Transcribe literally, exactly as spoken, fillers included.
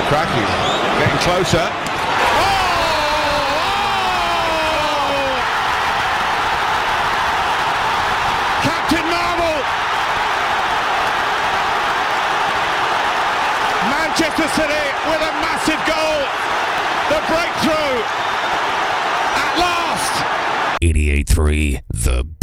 Lukaku getting closer. Captain Marvel! Manchester City with a massive goal. The breakthrough at last. eighty-eight point three The